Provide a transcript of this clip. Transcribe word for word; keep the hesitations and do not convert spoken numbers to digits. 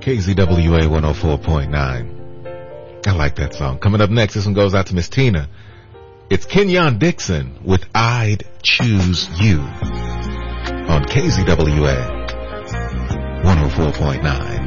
K Z W A one oh four point nine. I like that song. Coming up next, this one goes out to Miss Tina. It's Kenyon Dixon with I'd Choose You on K Z W A one oh four point nine.